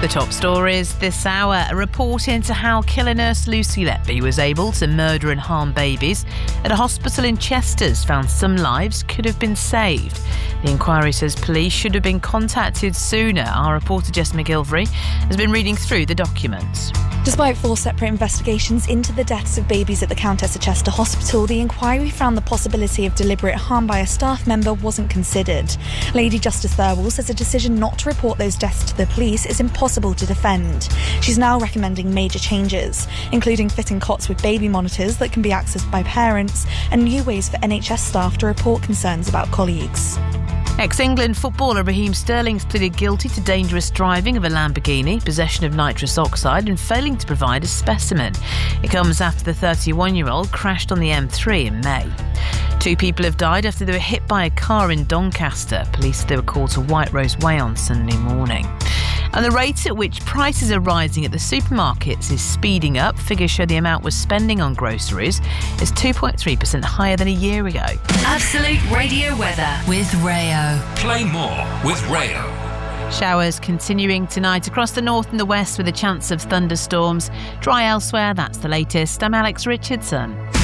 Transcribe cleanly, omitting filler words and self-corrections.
The top stories this hour, a report into how killer nurse Lucy Letby was able to murder and harm babies at a hospital in Chesters found some lives could have been saved. The inquiry says police should have been contacted sooner. Our reporter Jess McGilvery has been reading through the documents. Despite 4 separate investigations into the deaths of babies at the Countess of Chester Hospital, the inquiry found the possibility of deliberate harm by a staff member wasn't considered. Lady Justice Thirlwall says a decision not to report those deaths to the police is impossible to defend. She's now recommending major changes, including fitting cots with baby monitors that can be accessed by parents and new ways for NHS staff to report concerns about colleagues. Ex-England footballer Raheem Sterling's pleaded guilty to dangerous driving of a Lamborghini, possession of nitrous oxide and failing to provide a specimen. It comes after the 31-year-old crashed on the M3 in May. 2 people have died after they were hit by a car in Doncaster. Police said they were called to White Rose Way on Sunday morning. And the rate at which prices are rising at the supermarkets is speeding up. Figures show the amount we're spending on groceries is 2.3% higher than a year ago. Absolute Radio weather with Rayo. Play more with Rayo. Showers continuing tonight across the north and the west with a chance of thunderstorms. Dry elsewhere, that's the latest. I'm Alex Richardson.